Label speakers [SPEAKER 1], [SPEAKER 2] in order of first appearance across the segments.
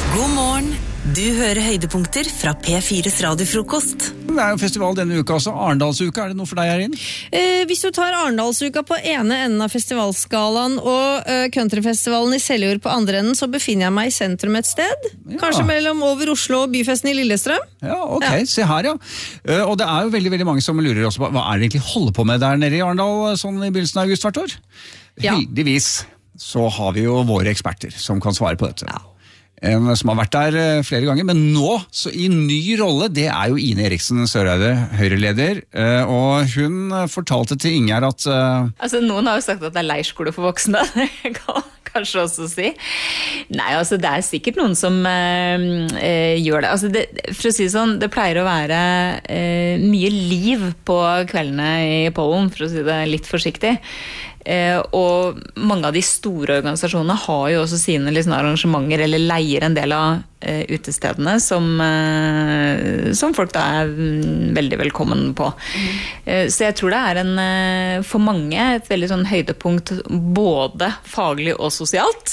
[SPEAKER 1] God morgen. Du hører høydepunkter fra P4's radiofrokost.
[SPEAKER 2] Det jo festival denne uka også, Arendalsuka, det noe for deg her inn?
[SPEAKER 3] Hvis du tar Arendalsuka på ene enden av festivalskalaen og countryfestivalen i Seljord på andre enden, så befinner jeg meg i sentrum et sted. Ja. Kanskje mellom over Oslo og byfesten i Lillestrøm.
[SPEAKER 2] Ja, ok, ja. Se her ja. Og det jo veldig, veldig mange som lurer også på, hva det egentlig holder på med der nede i Arendal, sånn i begynnelsen av august hvert år? Ja. Heldigvis så har vi jo våre eksperter som kan svare på dette. Ja. En som har vært der flere ganger, men nå, så i ny rolle, det jo Ine Eriksen Søreide, Høyre-leder, og hun fortalte til Ingjerd at...
[SPEAKER 4] Altså, noen har jo sagt at det leirskole for voksne, kanskje også si. Nei, altså, det sikkert noen som gjør det. Altså, for å si det sånn, det pleier å være mye liv på kveldene i Pollen, for å si det litt forsiktig. Og mange av de store organisasjonene har jo også sine liksom, arrangementer eller leier en del av utestedene som folk da veldig velkommen på. Så jeg tror det en for mange et veldig sånn høydepunkt både faglig og sosialt.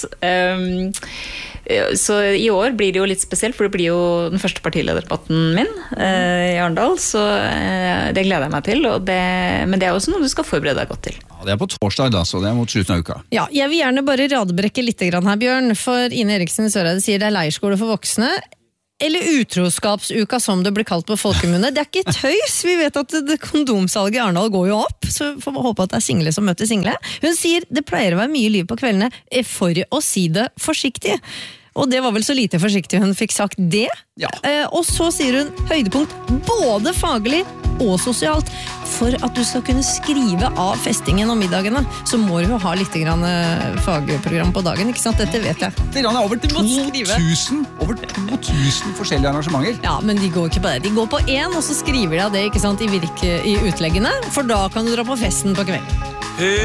[SPEAKER 4] Så i år blir det jo litt spesielt, for det blir jo den første partilederdebatten min i Arendal, så det gleder jeg meg til, men det også noe du skal forberede deg godt til.
[SPEAKER 2] Ja, det på torsdag da, så det mot slutten av uka.
[SPEAKER 3] Ja, jeg vil gjerne bare radebrekke litt grann her, Bjørn, for Ine Eriksen Søreide sier det leirskole for voksne, eller utroskapsuka som det blir kalt på folkemunne. Det ikke tøys, vi vet at kondomsalget i Arendal går jo opp, så får vi håpe at det single som møter single. Hun sier det pleier å være mye liv på kveldene, for å si det forsiktig. Og det var vel så lite forsiktig hun fikk sagt det. Ja. Og så sier hun høydepunkt både faglig og sosialt. For at du skal kunne skrive av festingen og middagene, så må du jo ha litt grann fagprogram på dagen, ikke sant? Dette vet jeg.
[SPEAKER 2] Det over 2000 forskjellige arrangementer.
[SPEAKER 3] Ja, men de går ikke på det. De går på en, og så skriver de av det, ikke sant, i utleggene. For da kan du dra på festen på kvelden.